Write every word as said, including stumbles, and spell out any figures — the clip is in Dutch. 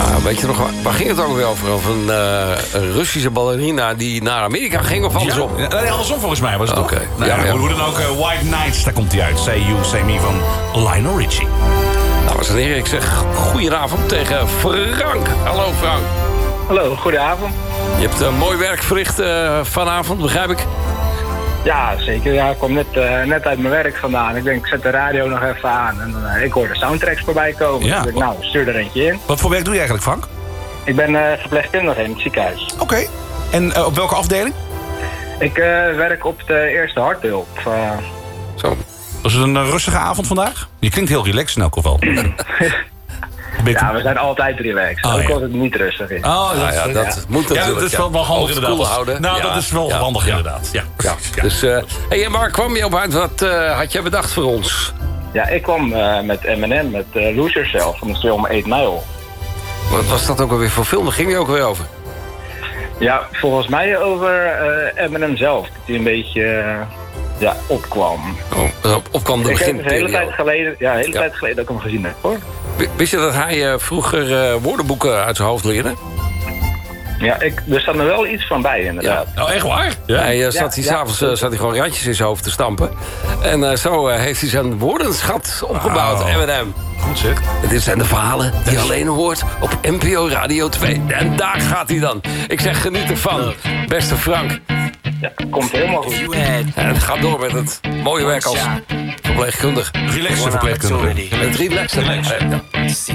Uh, weet je nog, waar, waar ging het ook weer over? Over een, uh, een Russische ballerina die naar Amerika ging of andersom? Ja, nee, andersom volgens mij was het Oké. toch? Nou, Ja, ja. Hoe dan ook, uh, White Nights, daar komt hij uit. Say You, Say Me van Lionel Richie. Dames en heren, ik zeg goedenavond tegen Frank. Hallo Frank. Hallo, goedenavond. Je hebt uh, mooi werk verricht uh, vanavond, begrijp ik? Ja, zeker. Ja, ik kom net, uh, net uit mijn werk vandaan. Ik denk, ik zet de radio nog even aan. En uh, ik hoor de soundtracks voorbij komen. Ja. Ik denk, nou, stuur er eentje in. Wat voor werk doe je eigenlijk, Frank? Ik ben uh, verpleegkundige in het ziekenhuis. Oké. Okay. En uh, op welke afdeling? Ik uh, werk op de eerste harthulp. Uh, Zo. Was het een uh, rustige avond vandaag? Je klinkt heel relaxed in elk geval. ja, we zijn altijd relaxed. Oh, ook ja. als het niet rustig is. Oh, dat, Nou ja, dat ja. moet natuurlijk. Ja, dat is wel, wel handig inderdaad. Koel houden. Nou, ja. dat is wel ja. handig ja. inderdaad. Ja, ja. ja. Dus, uh, hey, en waar kwam je op uit? Wat uh, had jij bedacht voor ons? Ja, ik kwam uh, met M en M, met uh, Lose Yourself van de film eight mile. Wat was dat ook alweer voor film? Daar ging je ook weer over? Ja, volgens mij over uh, M en M zelf. Dat hij een beetje uh, ja, opkwam. Oh, op, opkwam de ik heb het een hele beginperiode. tijd geleden, ja, een hele Ja. tijd geleden dat ik hem gezien heb, hoor. Wist je dat hij uh, vroeger uh, woordenboeken uit zijn hoofd leerde? Ja, ik, er staat er wel iets van bij, inderdaad. Ja. Oh, echt waar? Ja. Hij uh, zat hij ja. s'avonds uh, zat hij gewoon randjes in zijn hoofd te stampen. En uh, zo uh, heeft hij zijn woordenschat opgebouwd. Wow. M en M. Goed zeg. En dit zijn de verhalen die je alleen hoort op N P O Radio twee. En daar gaat hij dan. Ik zeg geniet ervan, beste Frank. Ja, komt helemaal goed. En ga door met het mooie werk als verpleegkundig. Relaxte verpleegkundige. Het relaxte.